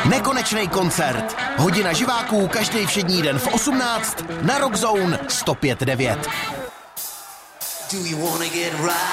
Nekonečný koncert. Hodina živáků každý všední den v 18 na Rock Zone 105.9. Do you wanna get right?